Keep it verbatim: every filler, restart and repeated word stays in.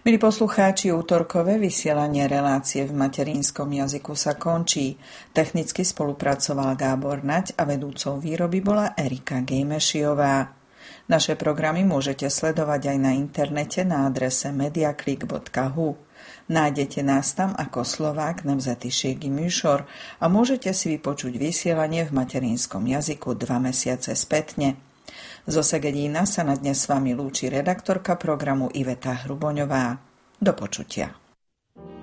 Milí poslucháči, útorkové vysielanie relácie v materinskom jazyku sa končí. Technicky spolupracoval Gábor Naď a vedúcou výroby bola Erika Gejmešiová. Naše programy môžete sledovať aj na internete na adrese mediaclick bodka hu. Nájdete nás tam ako Slovák Nemzetišie Giműsor a môžete si vypočuť vysielanie v materinskom jazyku dva mesiace spätne. Zo Segedína sa na dnes s vami lúči redaktorka programu Iveta Hruboňová. Do počutia.